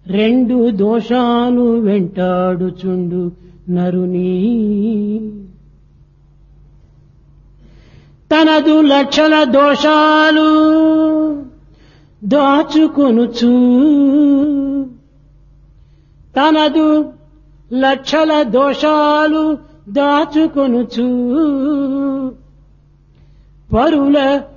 రెండు దోషాలు వెంటాడుచుండు నరుని తనదు లక్షల దోషాలు దాచుకొనుచు తనదు లక్షల దోషాలు దాచుకొనుచు పరుల